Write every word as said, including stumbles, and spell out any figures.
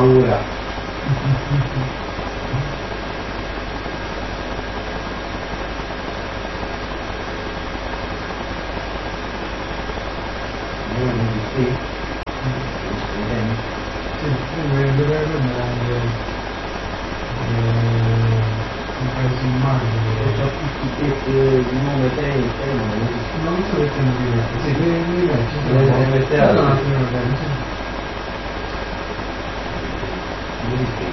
paura. Io mi dici sì, io dovevo andare in paesi immagini. e ho tutti questi di nome sei, sei nomi. Non so perché non mi metto, sì, mi metto, ci sono. Deve mettere No, no, no, no, no, mi dici